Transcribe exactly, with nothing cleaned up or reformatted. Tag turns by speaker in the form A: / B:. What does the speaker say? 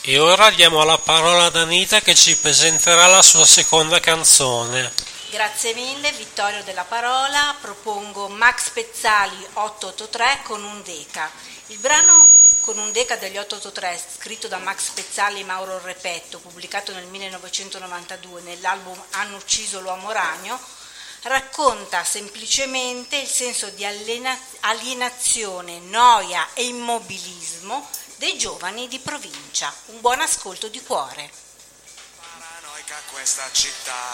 A: E ora diamo la parola ad Anita che ci presenterà la sua seconda canzone.
B: Grazie mille, Vittorio della Parola. Propongo Max Pezzali ottocentoottantatré con un Deca. Il brano Con un Deca degli ottocentoottantatré, scritto da Max Pezzali e Mauro Repetto, pubblicato nel millenovecentonovantadue nell'album Hanno ucciso l'uomo ragno, racconta semplicemente il senso di alienazione, noia e immobilismo dei giovani di provincia. Un buon ascolto di cuore.
C: Paranoica questa città.